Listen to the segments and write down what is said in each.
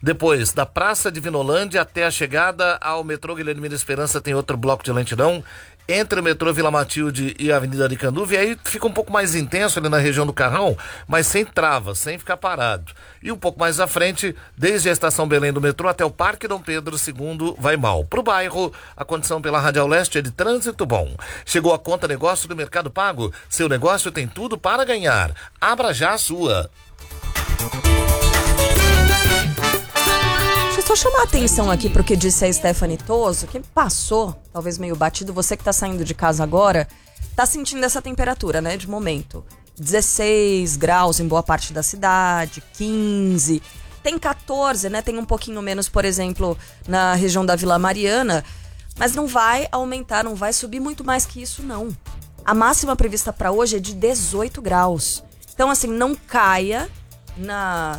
Depois, da Praça de Vinolândia até a chegada ao metrô Guilherme da Esperança, tem outro bloco de lentidão. Entre o metrô Vila Matilde e a Avenida Aricanduva, e aí fica um pouco mais intenso ali na região do Carrão, mas sem travas, sem ficar parado. E um pouco mais à frente, desde a Estação Belém do metrô até o Parque Dom Pedro II, vai mal. Pro bairro, a condição pela Radial Leste é de trânsito bom. Chegou a conta negócio do Mercado Pago. Seu negócio tem tudo para ganhar. Abra já a sua. Deixa eu só chamar a atenção aqui pro que disse a Stephanie Toso, que passou, talvez meio batido, você que tá saindo de casa agora, tá sentindo essa temperatura, né, de momento. 16 graus em boa parte da cidade, 15, tem 14, né, tem um pouquinho menos, por exemplo, na região da Vila Mariana, mas não vai aumentar, não vai subir muito mais que isso, não. A máxima prevista para hoje é de 18 graus. Então, assim, não caia na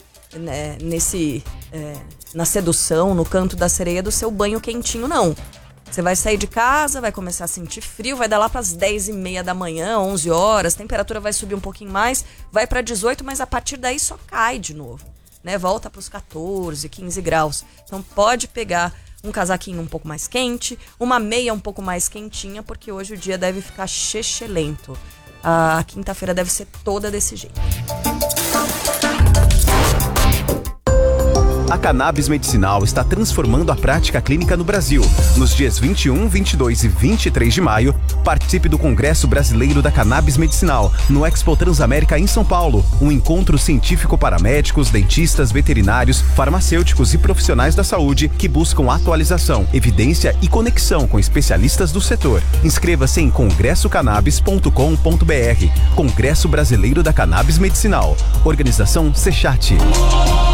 sedução, no canto da sereia do seu banho quentinho, não. Você vai sair de casa, vai começar a sentir frio, vai dar lá para as 10h30 da manhã, 11 horas, a temperatura vai subir um pouquinho mais, vai para 18, mas a partir daí só cai de novo, né? Volta para os 14, 15 graus. Então pode pegar um casaquinho um pouco mais quente, uma meia um pouco mais quentinha, porque hoje o dia deve ficar chechelento. A quinta-feira deve ser toda desse jeito. A cannabis medicinal está transformando a prática clínica no Brasil. Nos dias 21, 22 e 23 de maio, participe do Congresso Brasileiro da Cannabis Medicinal, no Expo Transamérica em São Paulo. Um encontro científico para médicos, dentistas, veterinários, farmacêuticos e profissionais da saúde que buscam atualização, evidência e conexão com especialistas do setor. Inscreva-se em congressocannabis.com.br. Congresso Brasileiro da Cannabis Medicinal. Organização Sechat.